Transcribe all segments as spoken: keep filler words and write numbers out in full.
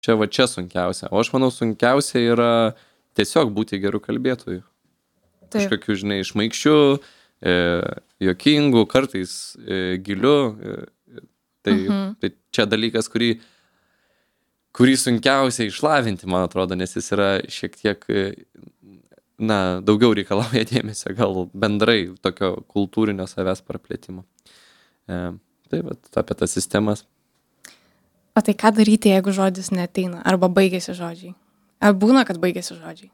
čia va čia sunkiausia. O aš manau, sunkiausia yra tiesiog būti geru kalbėtoju. Kažkokiu, žinai, išmaikščiu, e, juokingu, kartais e, giliu. E, tai, mhm. tai čia dalykas, kurį, kurį sunkiausia išlavinti, man atrodo, nes jis yra šiek tiek, na, daugiau reikalauja dėmesio, gal bendrai tokio kultūrinio savęs praplėtimo. E, tai va, apie tas sistemas. O tai ką daryti, jeigu žodis neateina, arba baigėsi žodžiai? Ar būna, kad baigėsi žodžiai?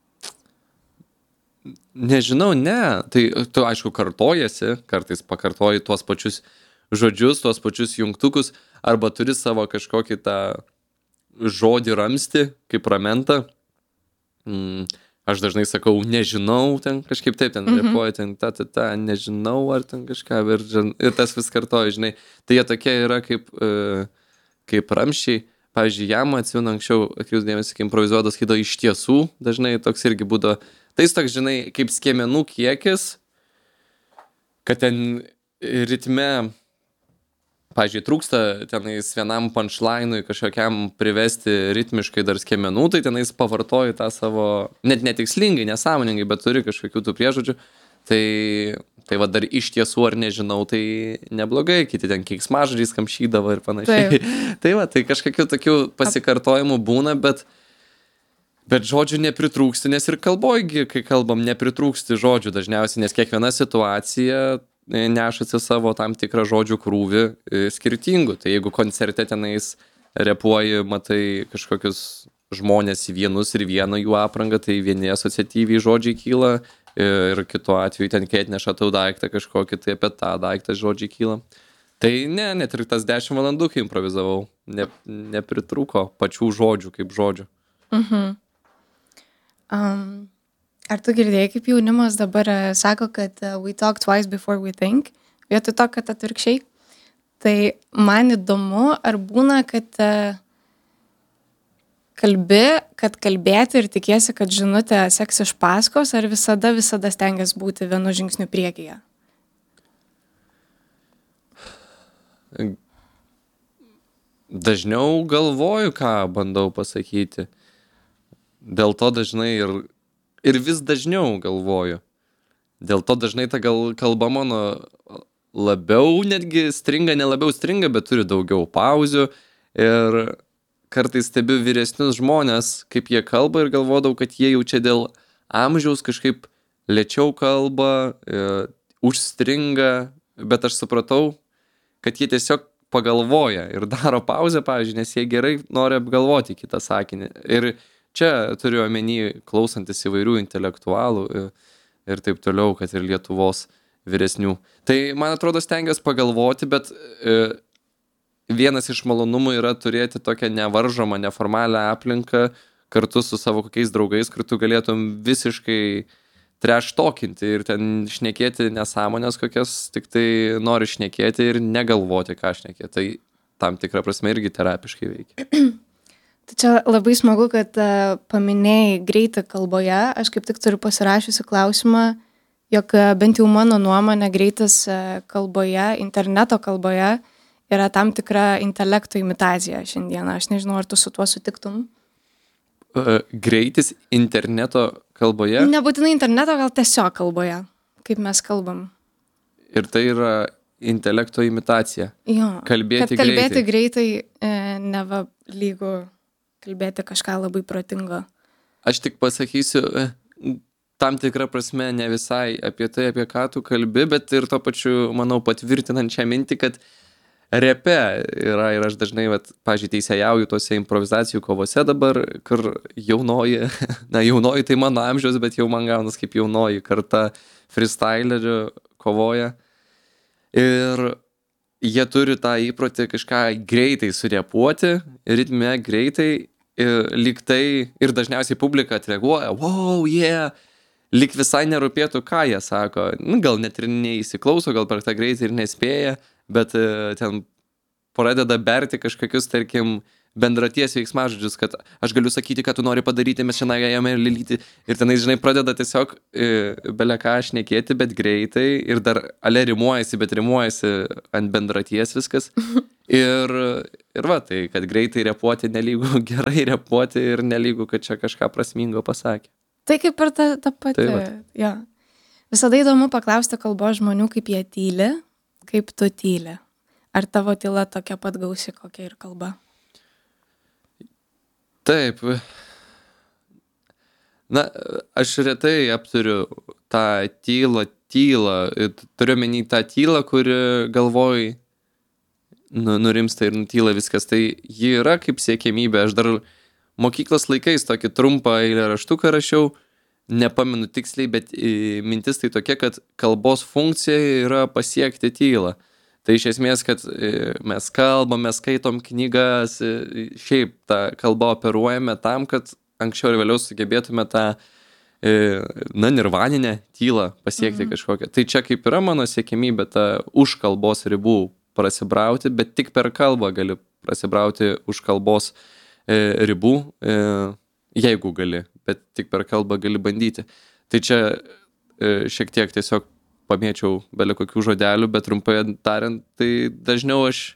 Nežinau, ne. Tai tu, aišku, kartojasi, kartais pakartoji tuos pačius žodžius, tuos pačius jungtukus, arba turi savo kažkokį tą žodį ramstį, kaip ramentą. Mm, aš dažnai sakau, nežinau, ten kažkaip taip, ten mm-hmm. repuoju, ten ta, ta, ta, nežinau, ar ten kažką, ir, ir tas vis kartoja, žinai. Tai jie tokie yra kaip, e, kaip ramščiai. Pavyzdžiui, jam atsimenu anksčiau, atkreipus dėmesį, kai improvizuotas kido iš tiesų, dažnai toks irgi būdo. Tai jis toks, žinai, kaip skiemenų kiekis, kad ten ritme, pavyzdžiui, trūksta tenais vienam punchline'ui kažkokiam privesti ritmiškai dar skiemenų, tai tenais pavartoji tą savo, net netikslingai, nesąmoningai, bet turi kažkokių tų priežodžių. Tai, tai va dar iš tiesų ar nežinau, tai neblogai, kiti ten keiksmažodžiais kamšydavo ir panašiai. Tai va, tai kažkokių tokių pasikartojimų būna, bet, bet žodžių nepritrūksti, nes ir kalbojgi, kai kalbam, nepritrūksti žodžių dažniausiai, nes kiekviena situacija nešasi savo tam tikrą žodžių krūvį skirtingų. Tai jeigu koncerte tenais repuoji, matai kažkokius žmonės į vienus ir vieną jų aprangą, tai vieni asociatyviai žodžiai kyla, ir kitu atveju ten, kai atneša tau daiktą kažkokį, tai apie tą daiktą žodžiai kyla. Tai ne, net ir tas dešimt valandų, kai improvizavau, ne, nepritrūko pačių žodžių kaip žodžių. Mhm. Um, ar tu girdėjai, kaip jaunimas dabar uh, sako, kad uh, we talk twice before we think, vietoj to, kad atvirkščiai? Tai man įdomu, ar būna, kad uh, kalbi, kad kalbėti ir tikiesi, kad žinutė seks iš paskos, ar visada, visada stengiasi būti vienu žingsniu priekyje? Dažniau galvoju, ką bandau pasakyti. Dėl to dažnai ir, ir vis dažniau galvoju. Dėl to dažnai ta gal, kalba mano labiau netgi stringa, ne labiau stringa, bet turi daugiau pauzių. Ir kartais stebiu vyresnius žmonės, kaip jie kalba ir galvodavau, kad jie jau čia dėl amžiaus kažkaip lėčiau kalba, e, užstringa, bet aš supratau, kad jie tiesiog pagalvoja ir daro pauzę, pavyzdžiui, nes jie gerai nori apgalvoti kitą sakinį. Ir čia turiu omeny klausantis įvairių intelektualų ir, ir taip toliau, kad ir Lietuvos vyresnių. Tai, man atrodo, stengiuosi pagalvoti, bet e, vienas iš malonumų yra turėti tokią nevaržomą, neformalią aplinką kartu su savo kokiais draugais, kur tu galėtum visiškai treštokinti ir ten šnekėti nesąmonės kokias, tik tai nori šnekėti ir negalvoti, ką šnekėti. Tai tam tikrą prasme irgi terapiškai veikia. Tai čia labai smagu, kad uh, paminėjai greitą kalboje. Aš kaip tik turiu pasirašiusi klausimą, jog uh, bent jau mano nuomonė greitas uh, kalboje, interneto kalboje yra tam tikra intelekto imitacija šiandieną. Aš nežinau, ar tu su tuo sutiktum? Uh, greitis interneto kalboje? Nebūtinai interneto, gal tiesiog kalboje, kaip mes kalbam. Ir tai yra intelekto imitacija. Jo, kalbėti kad kalbėti greitai. greitai e, neva lygu kalbėti kažką labai protingo. Aš tik pasakysiu, tam tikrą prasme ne visai apie tai, apie ką tu kalbi, bet ir to pačiu, manau, patvirtinančią mintį, kad repe yra, ir aš dažnai, vat, pavyzdžiui, teisėjauju tose improvizacijų kovose dabar, kur jaunoji, na jaunoji tai mano amžiaus, bet jau man gaunas kaip jaunoji karta freestylerių kovoja. Ir jie turi tą įprotį kažką greitai surepuoti, ritme greitai, ir lyg tai, ir dažniausiai publika atreaguoja, wow, yeah, lyg visai nerūpėtų, ką jie sako. Nu, gal net ir neįsiklauso, gal per tą greitai ir nespėja, bet ten pradeda berti kažkokius, tarkim, bendraties veiksmažodžius, kad aš galiu sakyti, kad tu nori padaryti, mes šiandien ėjome ir lylyti. Ir tenai, žinai, pradeda tiesiog e, beleką šnekėti, bet greitai ir dar ale rimuojasi, bet rimuojasi ant bendraties viskas. Ir, ir va, tai, kad greitai repuoti nelygų gerai repuoti ir nelygų, kad čia kažką prasmingo pasakė. Tai kaip ir ta, ta pati. Tai jo. Visada įdomu paklausti kalbos žmonių, kaip jie tyli, kaip tu tyli. Ar tavo tyla tokia pat gausi, kokia ir kalba? Taip. Na, aš retai apturiu tą tylą, tylą. Turiu menį tą tylą, kuri galvoj nu, nurimsta ir nutyla viskas. Tai ji yra kaip siekiamybė. Aš dar mokyklos laikais tokį trumpą eilėraštuką rašiau, nepamenu tiksliai, bet mintis tai tokia, kad kalbos funkcija yra pasiekti tylą. Tai iš esmės, kad mes kalbam, mes skaitom knygas, šiaip tą kalbą operuojame tam, kad anksčiau ir vėliau sugebėtume tą, na, nirvaninę tylą pasiekti mhm. kažkokią. Tai čia kaip yra mano siekimybė, ta už kalbos ribų prasibrauti, bet tik per kalbą gali prasibrauti už kalbos ribų, jeigu gali, bet tik per kalbą gali bandyti. Tai čia šiek tiek tiesiog pamėčiau belė kokių žodelių, bet trumpai tariant, tai dažniau aš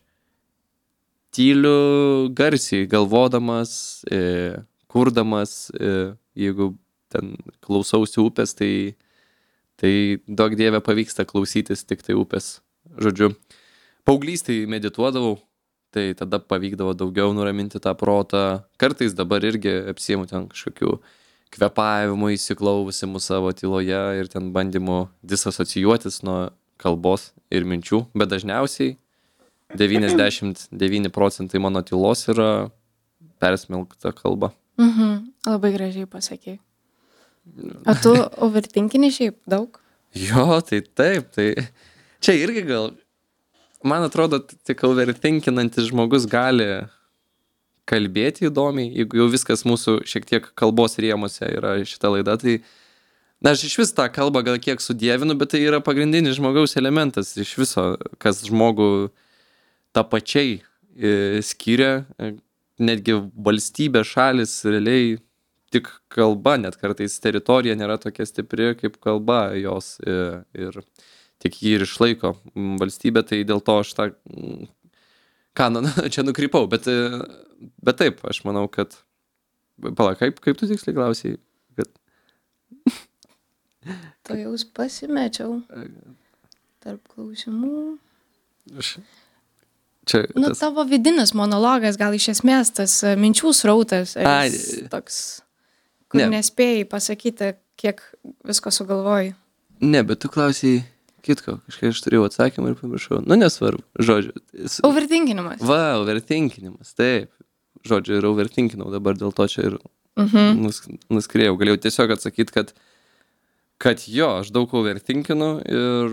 tyliu garsiai, galvodamas, e, kurdamas, e, jeigu ten klausausi upės, tai, tai daug dievė pavyksta klausytis tik tai upės. Žodžiu, paauglystėj medituodavau, tai tada pavykdavo daugiau nuraminti tą protą. Kartais dabar irgi apsiimu ten kažkokių kvėpavimų, įsiklausimų savo tyloje ir ten bandymų disasocijuotis nuo kalbos ir minčių, bet dažniausiai devyniasdešimt devyni procentai mano tylos yra persmelkta kalba. Mhm, labai gražiai pasakei. O tu overthinkini šiaip daug? Jo, tai taip, tai čia irgi gal, man atrodo, tik overthinkinantis žmogus gali kalbėti įdomiai, jeigu jau viskas mūsų šiek tiek kalbos rėmuose yra šita laida, tai na, aš iš vis tą kalbą gal kiek sudievinu, bet tai yra pagrindinis žmogaus elementas iš viso, kas žmogų tą pačiai skiria, netgi valstybė, šalis, realiai tik kalba, net kartais teritorija nėra tokia stipri kaip kalba jos ir, ir tik jį ir išlaiko valstybė, tai dėl to aš tą ką, nu, čia nukrypau, bet, bet taip, aš manau, kad... Pala, kaip, kaip tu tiksliai klausiai? Kad... To jau pasimečiau tarp klausimų. Aš... Čia, nu, tas... tavo vidinis monologas, gal iš esmės tas minčių srautas, Ai, toks, kur ne. nespėjai pasakyti, kiek visko sugalvojai. Ne, bet tu klausiai... Kitko, kažkai aš turėjau atsakymą ir pamiršau. Nu, nesvarbu, žodžiu. Overthinkinimas. Va, overthinkinimas, taip. Žodžiu, ir overthinkinau dabar, dėl to čia ir mhm. nus, nuskrėjau. Galėjau tiesiog atsakyti, kad, kad jo, aš daug overthinkinu ir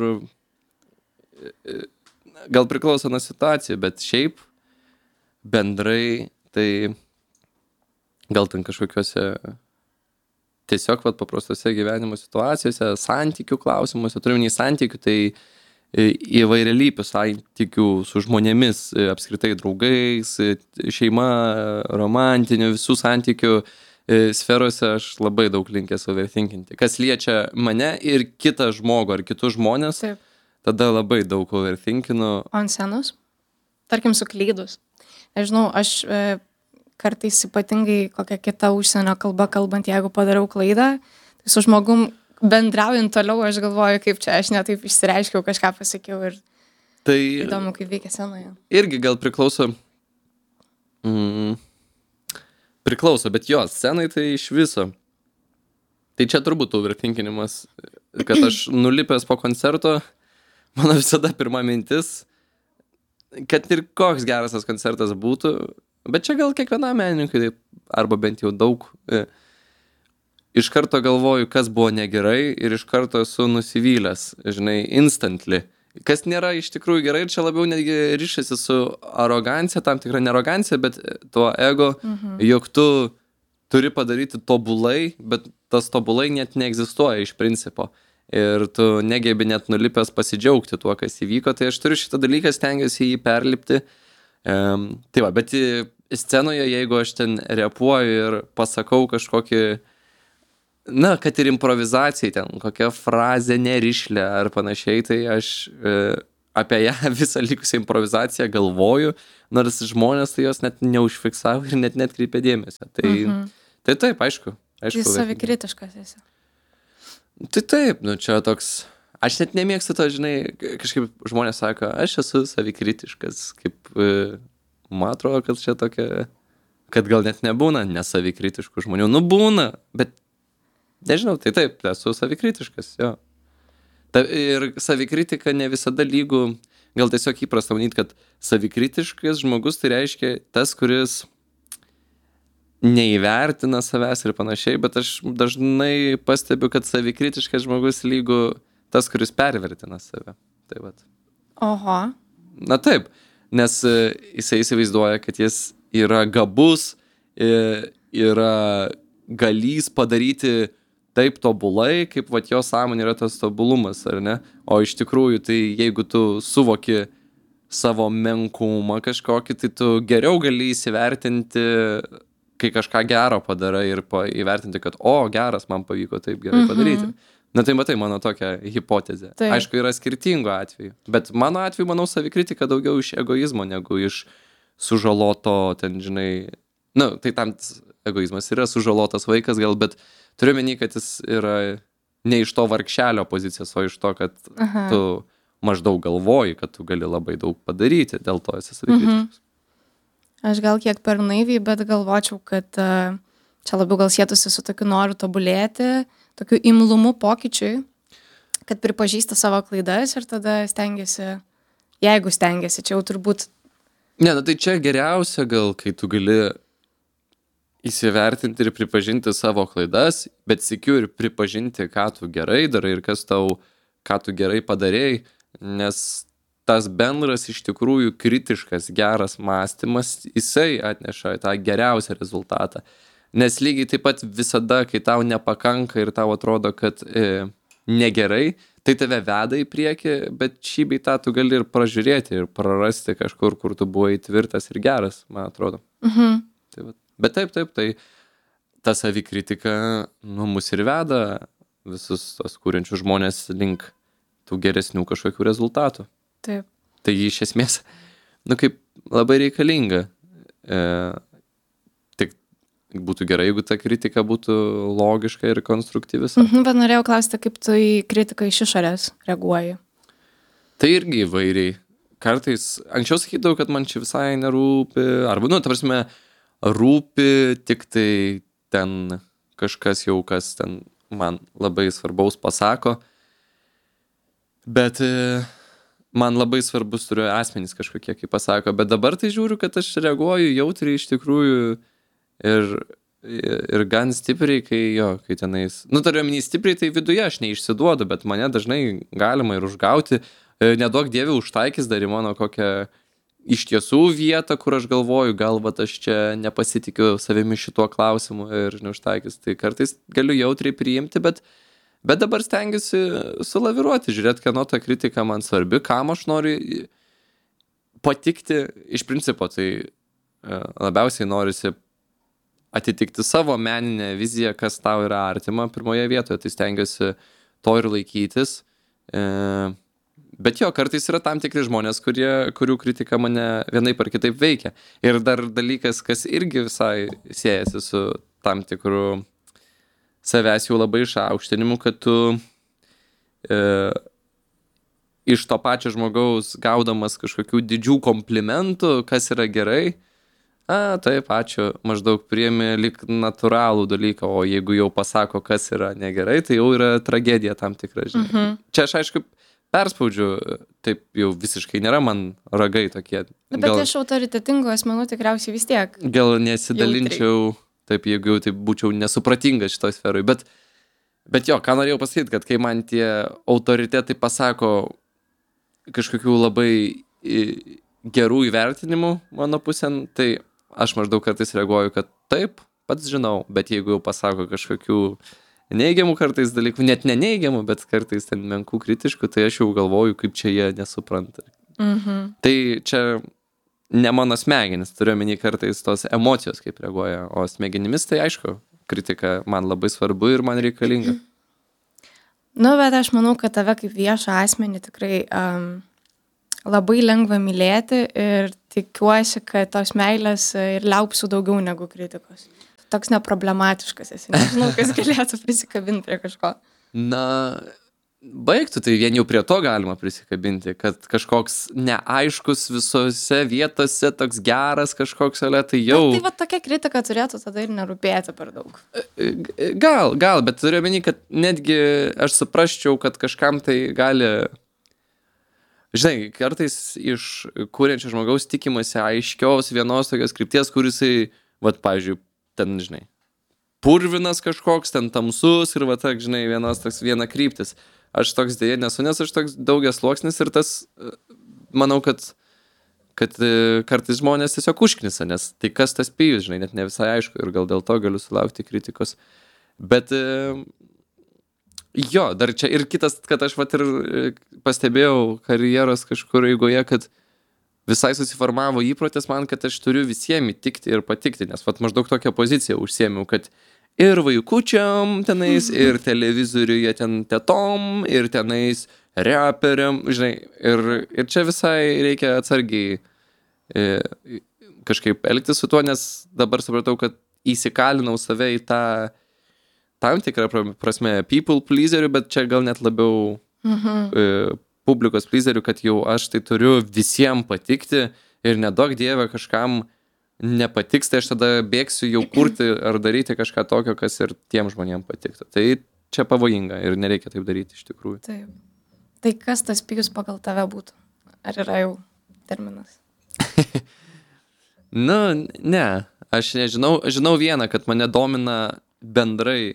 gal priklauso nuo situacijų, bet šiaip bendrai tai gal ten kažkokiuose tiesiog vat, paprastose gyvenimo situacijose, santykių klausimuose, turim nei santykių, tai įvairialypių santykių su žmonėmis, apskritai draugais, šeima, romantinių, visų santykių sferose aš labai daug linkęs overthinkinti. Kas liečia mane ir kitą žmogų ar kitus žmonės, Taip. Tada labai daug overthinkinu. Ant scenos? Tarkim, suklydus. Nežinau, aš... E... kartais ypatingai kokią kitą užsienio kalbą kalbant, jeigu padarau klaidą, tai su žmogum bendraujant toliau, aš galvoju, kaip čia aš netaip išsireiškiau, kažką pasakiau ir tai įdomu, kaip veikia scenoje. Irgi gal priklauso, mm, priklauso, bet jo, scenai tai iš viso. Tai čia turbūt overthinkinimas, kad aš nulipęs po koncerto, mano visada pirma mintis, kad ir koks geras tas koncertas būtų, bet čia gal kiekvienam menininkui, arba bent jau daug, e, iš karto galvoju, kas buvo negerai ir iš karto esu nusivylęs, žinai, instantly. Kas nėra iš tikrųjų gerai ir čia labiau netgi ryšiasi su arogancija, tam tikra nearogancija, bet tuo ego, mhm. jog tu turi padaryti tobulai, bet tas tobulai net neegzistuoja iš principo. Ir tu negebi net nulipęs pasidžiaugti tuo, kas įvyko, tai aš turiu šitą dalyką, stengiuosi jį perlipti. Um, tai va, bet scenoje, jeigu aš ten repuoju ir pasakau kažkokį, na, kad ir improvizacijai ten, kokia frazė nerišlė ar panašiai, tai aš e, apie ją visą likusią improvizaciją galvoju, nors žmonės tai jos net neužfiksavo ir net netkreipė dėmesio. Tai, mhm. tai taip, aišku. aišku tai savikritiškas esi. Tai taip, nu čia toks, aš net nemėgstu to, žinai, kažkaip žmonės sako, aš esu savikritiškas, kaip, man atrodo, kad čia tokia, kad gal net nebūna nesavikritiškų žmonių, nu būna, bet nežinau, tai taip, esu savikritiškas, jo. Ta, ir savikritika ne visada lygų, gal tiesiog įprasta manyti, kad savikritiškas žmogus tai reiškia tas, kuris neįvertina savęs ir panašiai, bet aš dažnai pastebiu, kad savikritiškas žmogus lygų tas, kuris pervertina save. Tai vat. Oho. Na taip, nes jisai įsivaizduoja, kad jis yra gabus, yra galys padaryti taip tobulai, kaip vat jo sąmonė yra tas tobulumas, ar ne? O iš tikrųjų, tai jeigu tu suvoki savo menkumą kažkokį, tai tu geriau gali įsivertinti, kai kažką gero padarai ir pa, įvertinti, kad o, geras, man pavyko taip gerai padaryti. Mhm. Na tai matai mano tokią hipotezę. Taip. Aišku, yra skirtingų atvejų, bet mano atveju, manau, savikritika daugiau iš egoizmo, negu iš sužaloto, ten, žinai, na, tai tam egoizmas yra sužalotas vaikas gal, bet turiu menį, kad jis yra ne iš to vargšelio pozicijos, o iš to, kad Aha. tu maždaug galvoji, kad tu gali labai daug padaryti, dėl to esi savikritiškas. Mhm. Aš gal kiek per naiviai, bet galvočiau, kad čia labiau gal sėtusi su tokiu noru tobulėti, tokiu imlumu pokyčiui, kad pripažįsta savo klaidas ir tada stengiasi, jeigu stengiasi, čia jau turbūt... Ne, na tai čia geriausia gal, kai tu gali įsivertinti ir pripažinti savo klaidas, bet sykiu ir pripažinti, ką tu gerai darai ir kas tau, ką tu gerai padarėjai, nes tas bendras iš tikrųjų kritiškas, geras mąstymas, jisai atneša tą geriausią rezultatą. Nes lygiai taip pat visada, kai tau nepakanka ir tau atrodo, kad e, negerai, tai tave veda į priekį, bet šį bei tą tu gali ir pražiūrėti ir prarasti kažkur, kur tu buvai tvirtas ir geras, man atrodo. Mhm. Tai va. Bet taip, taip, tai ta savikritika, nu, mus ir veda visus tos kūrenčius žmonės link tų geresnių kažkokių rezultatų. Taip. Tai iš esmės, nu, kaip labai reikalinga. E, tik būtų gerai, jeigu ta kritika būtų logiška ir konstruktyvi. Mhm, bet norėjau klausti, kaip tu į kritiką iš išorės reaguoji. Tai irgi įvairiai. Kartais, anksčiau sakydavau, kad man čia visai nerūpi, arba, nu, ta prasme, rūpi tik tai ten kažkas jau, kas ten man labai svarbaus pasako, bet man labai svarbus turiu asmenys kažkokie, kaip pasako, bet dabar tai žiūriu, kad aš reaguoju jautriai iš tikrųjų ir, ir gan stipriai, kai jo, kai tenais, nu turiu omeny stipriai, tai viduje aš neišsiduodu, bet mane dažnai galima ir užgauti, neduok dievė užtaikys dar į mano kokią iš tiesų vietą, kur aš galvoju, gal vat aš čia nepasitikiu savimi šituo klausimu ir neužtaikys. Tai kartais galiu jautriai priimti, bet, bet dabar stengiuosi sulaviruoti, žiūrėti, kieno ta kritika man svarbi, kam aš noriu patikti. Iš principo, tai labiausiai norisi atitikti savo meninę viziją, kas tau yra artima pirmoje vietoje, tai stengiuosi to ir laikytis. E, Bet jo, kartais yra tam tikri žmonės, kurie, kurių kritika mane vienaip ar kitaip veikia. Ir dar dalykas, kas irgi visai siejasi su tam tikru savęs jau labai išaukštinimu, kad tu e, iš to pačio žmogaus gaudamas kažkokių didžių komplimentų, kas yra gerai, a, taip, ačiū, maždaug priimi lyg natūralų dalyką, o jeigu jau pasako, kas yra negerai, tai jau yra tragedija tam tikra, žinai. Mhm. Čia aš aišku perspaudžiu, taip jau visiškai nėra man ragai tokie. Bet gal, iš autoritetingų asmenų tikriausiai vis tiek. Gal nesidalinčiau, taip, jeigu jau taip būčiau nesupratingas šitoj sferoj. Bet, bet jo, ką norėjau pasakyti, kad kai man tie autoritetai pasako kažkokių labai gerų įvertinimų mano pusėn, tai aš maždaug kartais reaguoju, kad taip, pats žinau, bet jeigu jau pasako kažkokių neigiamų kartais dalykų, net ne neigiamų, bet kartais ten menkų kritiškų, tai aš jau galvoju, kaip čia jie nesupranta. Mhm. Tai čia ne mano smegenis, turiu omeny kartais tos emocijos, kaip reaguoja, o smegenimis tai aišku, kritika man labai svarbu ir man reikalinga. Nu, bet aš manau, kad tave kaip viešą asmenį tikrai um, labai lengva mylėti ir tikiuosi, kad tos meilės ir liaupsių daugiau negu kritikos. Toks neproblematiškas esi, nežinau, kas galėtų prisikabinti prie kažko. Na, baigtų, tai vien jau prie to galima prisikabinti, kad kažkoks neaiškus visose vietose, toks geras kažkoks, ale, tai jau... Bet tai va tokia kritika turėtų tada ir nerūpėti per daug. Gal, gal, bet turiu omeny, kad netgi aš suprasčiau, kad kažkam tai gali... Žinai, kartais iš kuriančio žmogaus tikimasi aiškios vienos tokios krypties, kurisai, vat, pavyzdžiui, ten, žinai, purvinas kažkoks, ten tamsus ir, vat, žinai, vienos toks viena kryptis. Aš toks dėja nesu, nes aš toks daugias sluoksnis ir tas, manau, kad, kad kartais žmonės tiesiog užknisa, nes tai kas tas Pijus, žinai, net ne visai aišku ir gal dėl to galiu sulaukti kritikos. Bet jo, dar čia ir kitas, kad aš vat ir pastebėjau karjeros kažkur eigoje, kad visai susiformavo įprotis man, kad aš turiu visiems įtikti ir patikti, nes vat maždaug tokią poziciją užsiėmiau, kad ir vaikučiam tenais, ir televizoriuje ten tetom, ir tenais reperiam, žinai, ir, ir čia visai reikia atsargiai e, kažkaip elgtis su tuo, nes dabar supratau, kad įsikalinau save į tą tam tikrą prasme people pleaserių, bet čia gal net labiau mhm. e, publikos pleaserių, kad jau aš tai turiu visiems patikti ir nedaug dievę kažkam nepatiks, tai aš tada bėgsiu jau kurti ar daryti kažką tokio, kas ir tiem žmonėms patiktų. Tai čia pavojinga ir nereikia taip daryti iš tikrųjų. Taip. Tai kas tas Pijus pagal tave būtų? Ar yra jau terminas? Nu, ne. Aš nežinau, žinau vieną, kad mane domina bendrai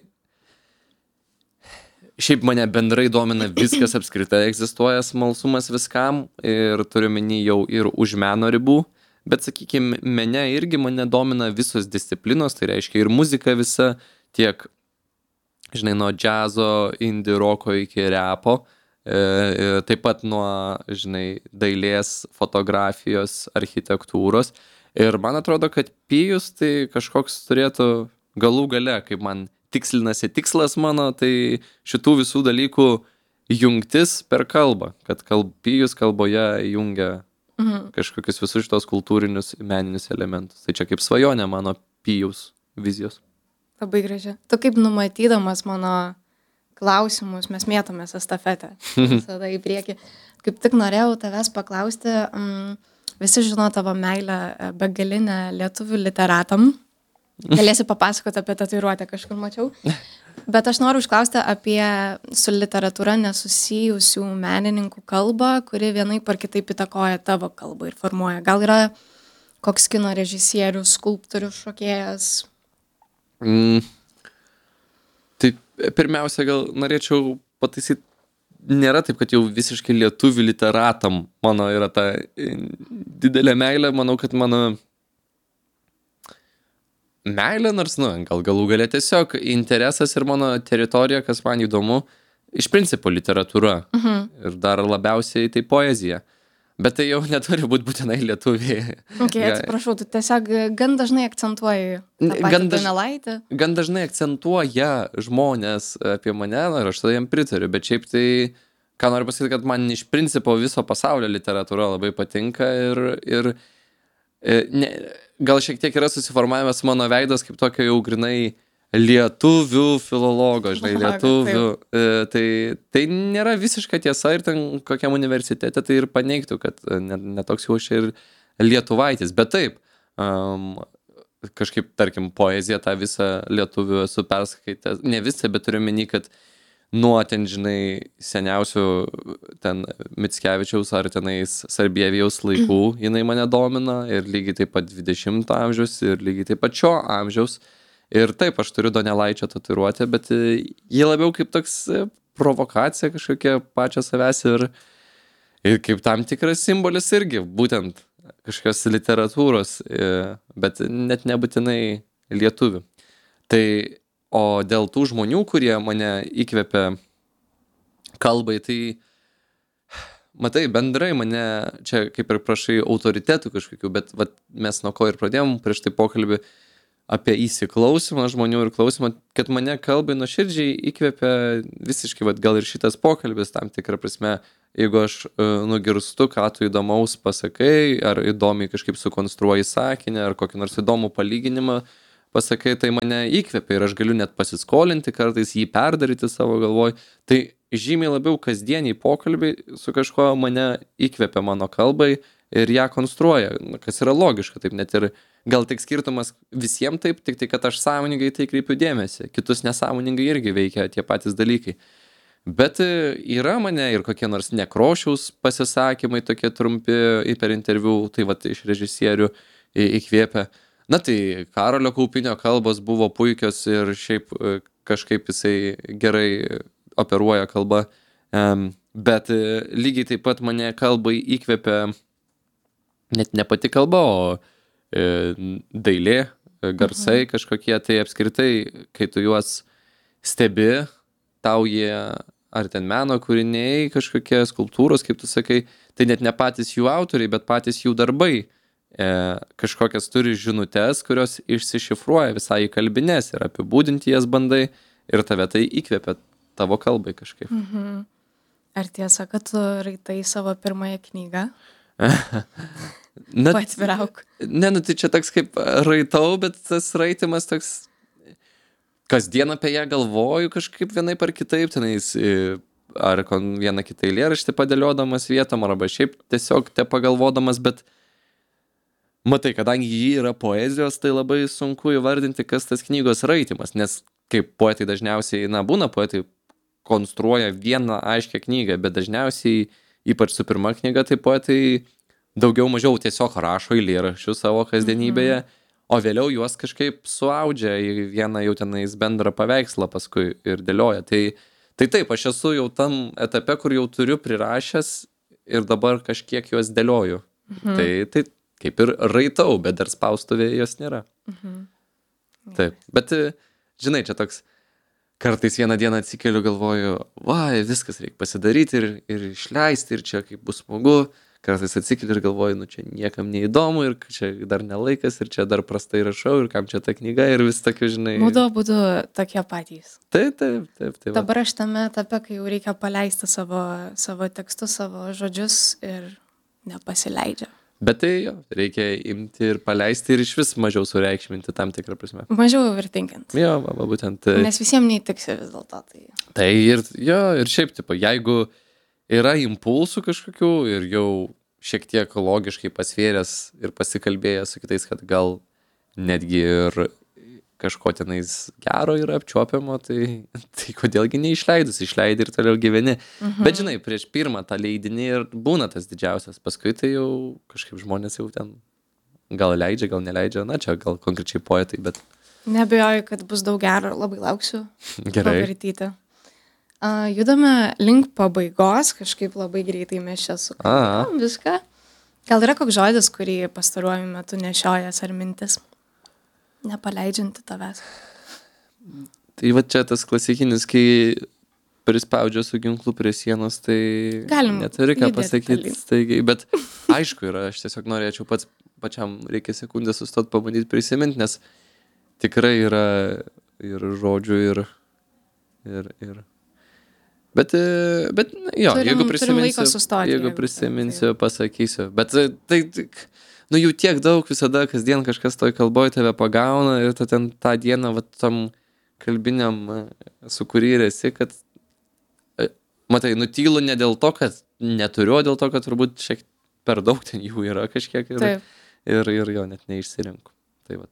Šiaip mane bendrai domina viskas apskritai, egzistuoja smalsumas viskam ir turiu menį jau ir už meno ribų, bet sakykime, mene irgi mane domina visos disciplinos, tai reiškia ir muzika visa, tiek, žinai, nuo džiazo, indie roko iki repo, e, taip pat nuo, žinai, dailės, fotografijos, architektūros ir man atrodo, kad Pijus tai kažkoks turėtų galų gale, kaip man tikslinasi tikslas mano, tai šitų visų dalykų jungtis per kalbą, kad kalb, Pijus kalboje jungia mhm. kažkokius visus šitos kultūrinius meninius elementus. Tai čia kaip svajonė mano Pijus vizijos. Labai graži. Tu kaip numatydamas mano klausimus, mes mėtomės estafetę visada į priekį. Kaip tik norėjau tavęs paklausti, um, visi žino tavo meilę begalinę lietuvių literatam. Galėsi papasakoti apie tatuiruotę, kažkur mačiau. Bet aš noriu užklausti apie su literatūra nesusijusių menininkų kalbą, kuri vienaip ar kitaip įtakoja tavo kalbą ir formuoja. Gal yra koks kino režisierius, skulptorius, šokėjas? Mm. Tai pirmiausia, gal norėčiau pataisyti, nėra taip, kad jau visiškai lietuvių literatam mano yra ta didelė meilė. Manau, kad mano meilė, nors, nu, gal galų galia tiesiog interesas ir mano teritorija, kas man įdomu, iš principo literatūra. Uh-huh. Ir dar labiausiai tai poezija. Bet tai jau neturi būti būtinai lietuviai. Ok, atsiprašau, tu tiesiog gan dažnai akcentuoji tą patį Donelaitį. Gan dažnai akcentuoja žmonės apie mane, ir aš tada jam pritariu, bet šiaip tai, ką noriu pasakyti, kad man iš principo viso pasaulio literatūra labai patinka ir, ir ne, gal šiek tiek yra susiformavęs mano veidas kaip tokio jau grinai lietuvių filologo, žinai, lietuvių. E, tai, tai nėra visiška tiesa ir ten kokiam universitete tai ir paneigtų, kad netoks jau aš ir lietuvaitis. Bet taip, um, kažkaip, tarkim, poeziją tą visą lietuvių esu perskaitęs, ne visą, bet turiu menį, kad nuo ten, žinai, seniausių ten Mickevičiaus ar tenais Sarbievijaus laikų jinai mane domina ir lygiai taip pat dvidešimto amžiaus ir lygiai taip pat šio amžiaus. Ir taip, aš turiu Donelaičio tatuiruotę, bet jie labiau kaip toks provokacija kažkokia pačia savęs ir, ir kaip tam tikras simbolis irgi, būtent kažkokios literatūros, bet net nebūtinai lietuvių. Tai o dėl tų žmonių, kurie mane įkvėpė kalbai, tai matai, bendrai mane čia kaip ir prašai autoritetų kažkokių, bet vat, mes nuo ko ir pradėjom prieš tai pokalbį apie įsiklausimą žmonių ir klausimą, kad mane kalbai nuoširdžiai įkvėpia visiškai, vat, gal ir šitas pokalbis tam tikrą prasme, jeigu aš uh, nugirstu, ką tu įdomaus pasakai, ar įdomiai kažkaip sukonstruoji sakinį, ar kokį nors įdomų palyginimą pasakai, tai mane įkvėpia ir aš galiu net pasiskolinti kartais, jį perdaryti savo galvoj. Tai žymiai labiau kasdieniai pokalbiai su kažkuo mane įkvėpia mano kalbai ir ją konstruoja, kas yra logiška, taip net ir gal tik skirtumas visiems taip, tik tai, kad aš sąmoningai tai kreipiu dėmesį, kitus nesąmoningai irgi veikia tie patys dalykai. Bet yra mane ir kokie nors Nekrošiaus pasisakymai tokie trumpi per interviu, tai vat iš režisierių įkvėpia. Na tai Karolio Kaupinio kalbos buvo puikios ir šiaip kažkaip jisai gerai operuoja kalbą, bet lygiai taip pat mane kalbai įkvėpia net ne pati kalba, o dailė, garsai kažkokie, tai apskritai, kai tu juos stebi, tau jie, ar ten meno kūriniai, kažkokie skulptūros, kaip tu sakai, tai net ne patys jų autoriai, bet patys jų darbai e, kažkokias turi žinutes, kurios išsišifruoja visai į kalbines ir apibūdinti jas bandai ir tave tai įkvėpia tavo kalbai kažkaip. Mhm. Ar tiesa, kad tu raitai savo pirmąją knygą? Na, Patvirauk. Ne, nu tai čia toks kaip raitau, bet tas raitimas toks, kasdien apie ją galvoju kažkaip vienaip ar kitaip, tenais, ar vieną kitą eilėraštį padėliodamas vietom, arba šiaip tiesiog te pagalvodamas, bet matai, kadangi jį yra poezijos, tai labai sunku įvardinti, kas tas knygos raitimas, nes kaip poetai dažniausiai, na, būna poetai konstruoja vieną aiškę knygą, bet dažniausiai, ypač su pirma knyga, tai poetai daugiau mažiau tiesiog rašo eilėraščius savo kasdienybėje, mhm. o vėliau juos kažkaip suaudžia į vieną jau tenais bendrą paveikslą paskui ir dėlioja. Tai, tai taip, aš esu jau tam etape, kur jau turiu prirašęs ir dabar kažkiek juos dėlioju. Mhm. Tai, tai kaip ir raitau, bet dar spaustuvėje jos nėra. Mhm. Taip, bet žinai, čia toks kartais vieną dieną atsikeliu, galvoju, va, viskas reikia pasidaryti ir, ir išleisti, ir čia kaip bus smagu. Kartais atsikeliu ir galvoju, nu čia niekam neįdomu ir čia dar nelaikas ir čia dar prastai rašau ir kam čia ta knyga ir vis tokiu, žinai. Būdu, būdu tokie patys. Taip, taip, taip. taip Dabar aš tame etape, kai jau reikia paleisti savo, savo tekstus, savo žodžius ir nepasileidžia. Bet tai jo, reikia imti ir paleisti ir iš vis mažiau sureikšminti tam tikrą prasme. Mažiau overthinkint. Jo, va, va, būtent. Nes visiems neįtiksi vis dėlto. Tai, tai ir, jo, ir šiaip, tipo, jeigu yra impulsų kažkokių ir jau šiek tiek logiškai pasvėręs ir pasikalbėjęs su kitais, kad gal netgi ir kažko tenais gero yra apčiuopiamo, tai, tai kodėlgi neišleidus, išleidai ir toliau gyveni. Mhm. Bet žinai, prieš pirmą tą leidinį ir būna tas didžiausias, paskui tai jau kažkaip žmonės jau ten gal leidžia, gal neleidžia, na čia gal konkrečiai poetai, bet... Neabejoju, kad bus daug gero, labai lauksiu. Gerai. Pavartyti. Uh, judame link pabaigos, kažkaip labai greitai mes čia sukalbėjom viską. Gal yra koks žodis, kurį pastaruoju metu nešiojas ar mintis, nepaleidžianti tavęs? Tai va čia tas klasikinis, kai prispaudžia su ginklu prie sienos, tai galim neturi ką pasakyti staigiai, bet aišku yra, aš tiesiog norėčiau pats, pačiam reikia sekundę sustot pabandyti prisiminti, nes tikrai yra ir žodžių ir ir ir Bet, bet jo, turim, jeigu prisiminsiu, sustoti, jeigu jeigu prisiminsiu, tai. Pasakysiu. Bet tai, nu jų tiek daug visada, kasdien kažkas toj kalboj tave pagauna ir tu ten tą dieną, va, tam kalbiniam, su kurį ir esi, kad, matai, nutylu ne dėl to, kad neturiu, o dėl to, kad turbūt šiek per daug ten jų yra kažkiek ir, ir, ir jo net neišsirinku. Tai va.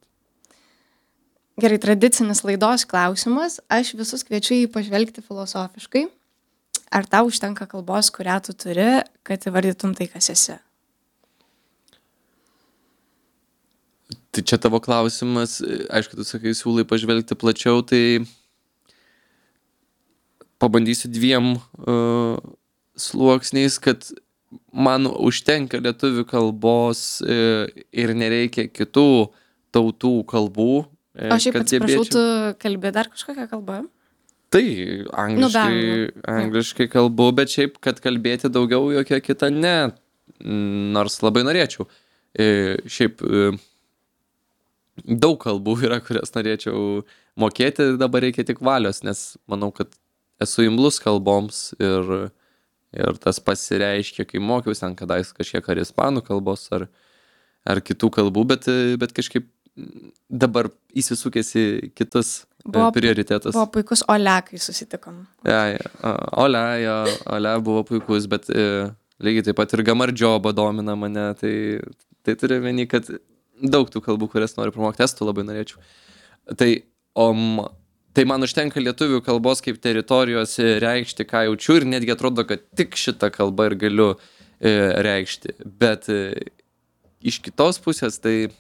Gerai, tradicinis laidos klausimas. Aš visus kviečiu jį pažvelgti filosofiškai. Ar tau užtenka kalbos, kurią tu turi, kad įvardytum tai, kas esi? Tai čia tavo klausimas, aišku, tu sakai, siūlai pažvelgti plačiau, tai pabandysiu dviem uh, sluoksniais, kad man užtenka lietuvių kalbos uh, ir nereikia kitų tautų kalbų. O šiaip atsiprašau, tu kalbė dar kažkokią kalbą? Tai angliškai, Nu, angliškai kalbu, bet šiaip, kad kalbėti daugiau jokia kita ne, nors labai norėčiau. E, šiaip e, daug kalbų yra, kurias norėčiau mokėti, dabar reikia tik valios, nes manau, kad esu imlus kalboms ir, ir tas pasireiškia, kai mokiausi, ten kadais kažkiek ar ispanų kalbos, ar, ar kitų kalbų, bet, bet kažkaip dabar įsisukęs į kitus Buvo- prioritetus. Buvo puikus Ole, kai susitikom. Ja, ja. Ole, jo, Ole buvo puikus, bet e, lygiai taip pat ir Gamardžioba domina mane, tai, tai turiu meni, kad daug tų kalbų, kurias noriu pramokti, estų labai norėčiau. Tai, om, tai man užtenka lietuvių kalbos kaip teritorijos reikšti, ką jaučiu, ir netgi atrodo, kad tik šitą kalbą ir galiu e, reikšti. Bet e, iš kitos pusės, tai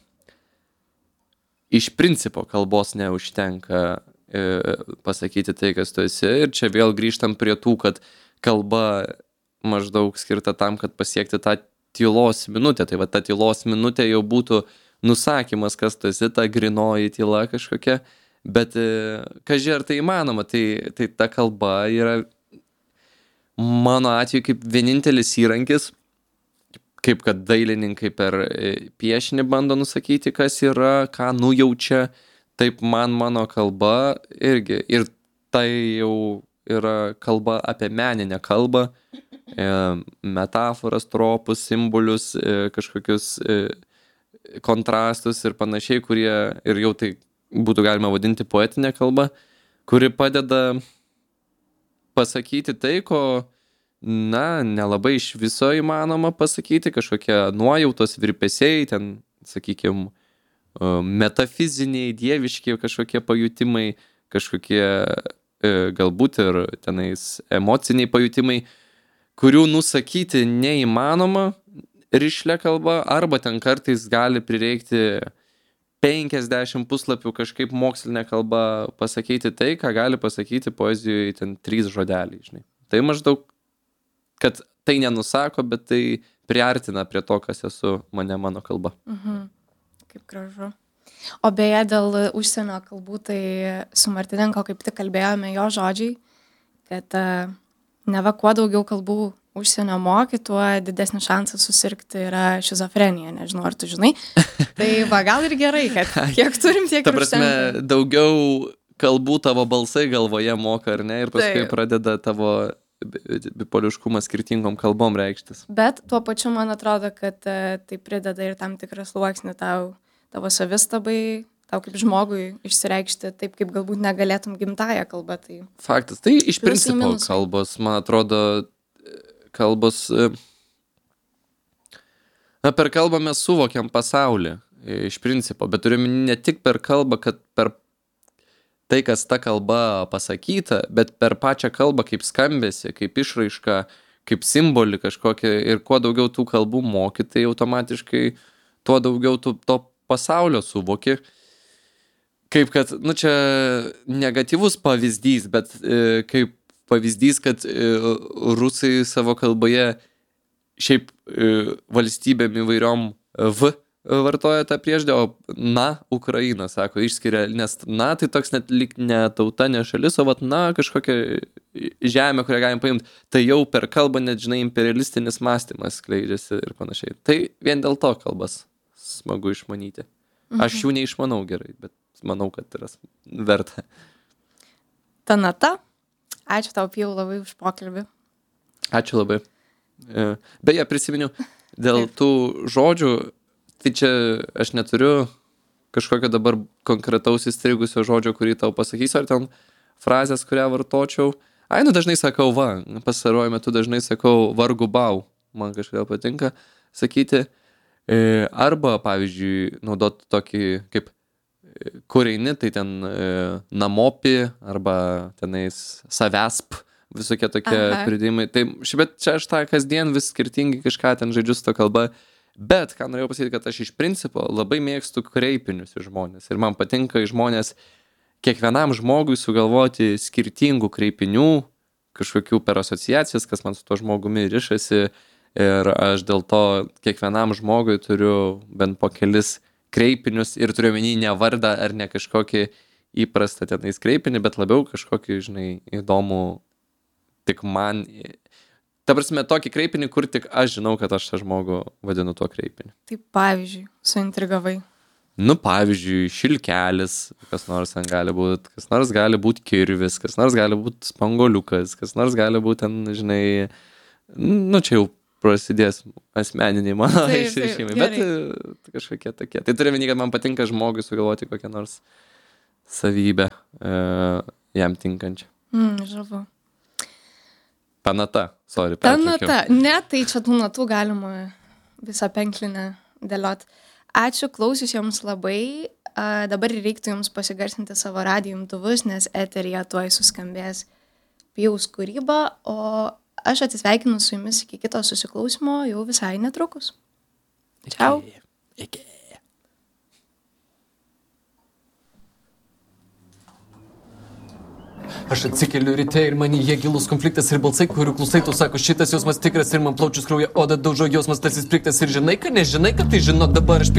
iš principo kalbos neužtenka e, pasakyti tai, kas tu esi. Ir čia vėl grįžtam prie tų, kad kalba maždaug skirta tam, kad pasiekti tą tylos minutę. Tai va ta tylos minutė jau būtų nusakymas, kas tu esi, ta grinoji tyla kažkokia. Bet e, kaži, ar tai įmanoma, tai, tai ta kalba yra mano atveju kaip vienintelis įrankis, kaip kad dailininkai per piešinį bando nusakyti, kas yra, ką nujaučia, taip man mano kalba irgi. Ir tai jau yra kalba apie meninę kalbą, e, metaforas, tropus, simbolius, e, kažkokius e, kontrastus ir panašiai, kurie ir jau tai būtų galima vadinti poetinę kalbą, kuri padeda pasakyti tai, ko na, nelabai iš viso įmanoma pasakyti, kažkokie nuojautos virpesiai, ten, sakykime, metafiziniai, dieviški kažkokie pajutimai, kažkokie galbūt ir tenais emociniai pajutimai, kurių nusakyti neįmanoma rišlia kalba, arba ten kartais gali prireikti penkiasdešimt puslapių kažkaip mokslinė kalba pasakyti tai, ką gali pasakyti poezijoje ten trys žodeliai, žinai. Tai maždaug kad tai nenusako, bet tai priartina prie to, kas esu mane mano kalba. Mhm. Kaip gražu. O beje, dėl užsienio kalbų, tai su Martinenko kaip tik kalbėjome jo žodžiai, kad uh, neva kuo daugiau kalbų užsienio moki, tuo didesnis šansas susirgti yra šizofrenija. Nežinau, ar tu žinai. Tai va, gal ir gerai, kad kiek turim, tiek Ta ir prasme, užtenka. daugiau kalbų tavo balsai galvoje moka, ar ne? Ir paskui Taip. pradeda tavo bipoliškumas skirtingom kalbom reikštis. Bet tuo pačiu man atrodo, kad uh, tai prideda ir tam tikrą sluoksnį tau, tavo savistabai, tau kaip žmogui išsireikšti taip, kaip galbūt negalėtum gimtąją kalbą. Tai Faktas. Tai iš Pliusai, principo minusai. kalbos, man atrodo, kalbos... e, Na, per kalbą mes suvokiam pasaulį, e, iš principo, bet turime ne tik per kalbą, kad per tai, kas ta kalba pasakyta, bet per pačią kalbą kaip skambėsi, kaip išraiška, kaip simbolį kažkokią, ir kuo daugiau tų kalbų moki, tai automatiškai tuo daugiau tu to pasaulio suvoki. Kaip kad, nu čia negatyvus pavyzdys, bet e, kaip pavyzdys, kad e, rusai savo kalboje šiaip e, valstybėm įvairiom v vartoja tą priešdę, o na, Ukraina, sako, išskiria, nes na, tai toks net lyg ne tauta, ne šalis, o vat na, kažkokia žemė, kurią galim paimti, tai jau per kalbą net, žinai, imperialistinis mąstymas skleidžiasi ir panašiai. Tai vien dėl to kalbas smagu išmanyti. Aš jų neišmanau gerai, bet manau, kad yra verta. ta nata. Ačiū tau, Pijau, labai už pokalbį. Ačiū labai. E, Beje, prisiminiau, dėl tų žodžių, tai čia aš neturiu kažkokio dabar konkretaus įstrigusio žodžio, kurį tau pasakysiu, ar ten frazės, kurią vartočiau. Ai, nu dažnai sakau, va, pastaruoju metu dažnai sakau vargu bau, man kažkodėl patinka sakyti. E, arba, pavyzdžiui, naudot tokį kaip e, kur eini, tai ten e, namopi, arba tenais savesp, visokie tokie Aha. pridėjimai. Tai šiaip čia aš tą kasdien vis skirtingai kažką ten žaidžiu su to kalba. Bet, ką norėjau pasakyti, kad aš iš principo labai mėgstu kreipinius į žmonės. Ir man patinka į žmonės kiekvienam žmogui sugalvoti skirtingų kreipinių, kažkokių per asociacijas, kas man su to žmogumi rišasi. Ir aš dėl to kiekvienam žmogui turiu bent po kelis kreipinius ir turiu menį ne vardą ar ne kažkokį įprastą tenais kreipinį, bet labiau kažkokį, žinai, įdomų, tik man, ta prasme, tokį kreipinį, kur tik aš žinau, kad aš tą žmogų vadinu tuo kreipinį. Tai pavyzdžiui, suintrigavai. Nu, pavyzdžiui, šilkelis, kas nors ten gali būti, kas nors gali būti kirvis, kas nors gali būti spangoliukas, kas nors gali būti ten, žinai, nu, čia jau prasidės asmeniniai mano išreiškimai, bet uh, kažkokie tokie. Tai turiu minį, kad man patinka žmogui sugalvoti kokią nors savybę uh, jam tinkančią. Mm, žavu. Panata, sorry. Panata, ne, tai čia tų natų galima visą penklinę dėliot. Ačiū klausiusiems labai. A, dabar reiktų jums pasigarsinti savo radijo imtuvus, nes eteryje tuoj suskambės Pijaus kūryba, o aš atsisveikinu su jumis iki kito susiklausimo jau visai netrukus. Čiau. Iki. Aš atsikeliu ryte ir man jie gilus konfliktas ir balsai, kurių klausai, tu sako, šitas jausmas tikras ir man plaučius krauja, oda daužo jausmas, tas įspriktas ir žinai, kad nežinai, kad tai žinok dabar aš piktas.